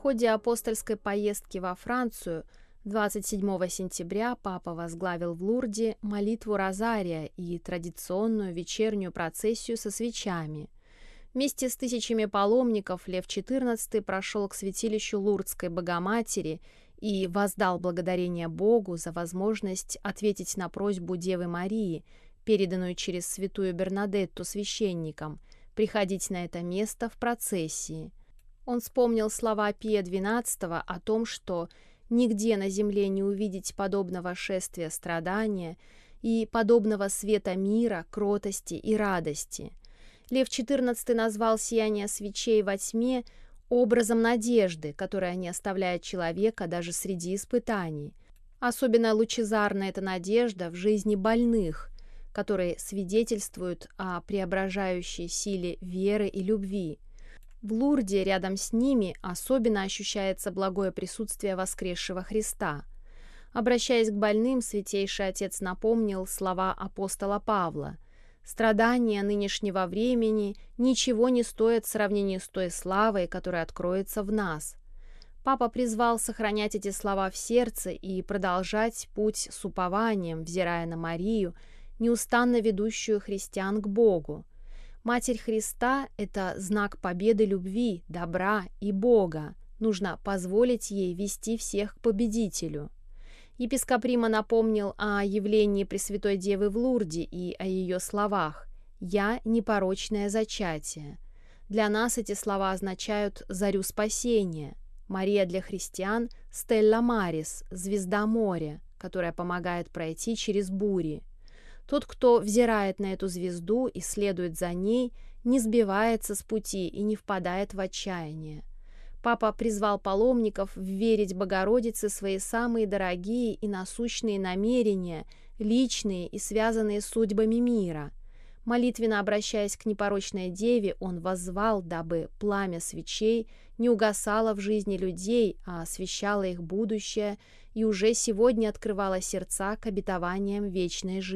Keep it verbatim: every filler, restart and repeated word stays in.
ходе апостольской поездки во Францию двадцать седьмого сентября папа возглавил в Лурде молитву Розария и традиционную вечернюю процессию со свечами. Вместе с тысячами паломников Лев четырнадцатый прошел к святилищу Лурдской Богоматери и воздал благодарение Богу за возможность ответить на просьбу Девы Марии, переданную через святую Бернадетту священникам, приходить на это место в процессии. Он вспомнил слова Пия двенадцатого о том, что нигде на земле не увидеть подобного шествия страдания и подобного света мира, кротости и радости. Лев четырнадцатый назвал сияние свечей во тьме образом надежды, которая не оставляет человека даже среди испытаний. Особенно лучезарна эта надежда в жизни больных, которые свидетельствуют о преображающей силе веры и любви. В Лурде рядом с ними особенно ощущается благое присутствие воскресшего Христа. Обращаясь к больным, Святейший Отец напомнил слова апостола Павла: «Страдания нынешнего времени ничего не стоят в сравнении с той славой, которая откроется в нас». Папа призвал сохранять эти слова в сердце и продолжать путь с упованием, взирая на Марию, неустанно ведущую христиан к Богу. Матерь Христа – это знак победы любви, добра и Бога. Нужно позволить ей вести всех к победителю. Епископ Рима напомнил о явлении Пресвятой Девы в Лурде и о ее словах «Я – непорочное зачатие». Для нас эти слова означают «зарю спасения». Мария для христиан – Стелла Марис, звезда моря, которая помогает пройти через бури. Тот, кто взирает на эту звезду и следует за ней, не сбивается с пути и не впадает в отчаяние. Папа призвал паломников верить Богородице свои самые дорогие и насущные намерения, личные и связанные с судьбами мира. Молитвенно обращаясь к непорочной Деве, он воззвал, дабы пламя свечей не угасало в жизни людей, а освещало их будущее и уже сегодня открывало сердца к обетованиям вечной жизни.